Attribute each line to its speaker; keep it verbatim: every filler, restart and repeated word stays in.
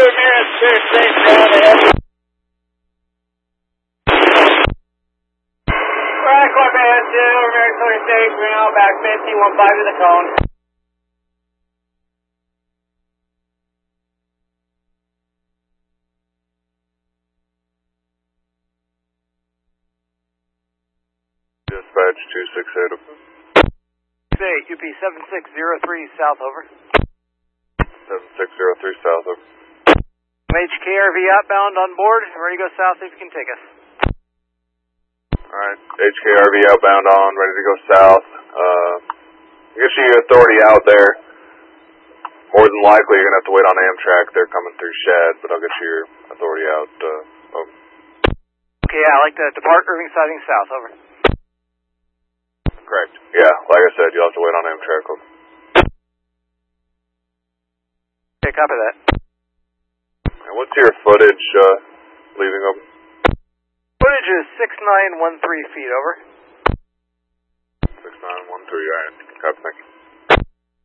Speaker 1: Maris two six, round ahead. Right, Corvette two, Maris twenty-six, we're now back fifty, one five to the cone.
Speaker 2: Dispatch two six eight.
Speaker 3: eight, U P seven six zero three south, over.
Speaker 2: seven six zero three south, over.
Speaker 3: H K R V outbound on board, ready to go south if you can take us.
Speaker 2: Alright, H K R V outbound on, ready to go south. Uh, I guess you get authority out there. More than likely you're going to have to wait on Amtrak, they're coming through Shad, but I'll get you your authority out, uh, over.
Speaker 3: Okay, yeah, I like to depart Irving siding south, over.
Speaker 2: Correct. Yeah, like I said, you'll have to wait on Amtrak.
Speaker 3: Okay, copy that.
Speaker 2: And what's your footage, uh, leaving open?
Speaker 3: Footage is six nine one three feet, over.
Speaker 2: six nine one three, alright. Copy, thank you.